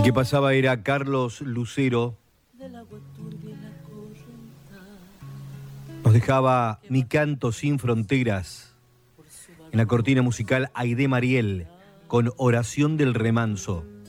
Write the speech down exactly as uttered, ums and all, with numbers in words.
El que pasaba era Carlos Lucero. Nos dejaba Mi canto sin fronteras. En la cortina musical Aide Mariel con Oración del remanso.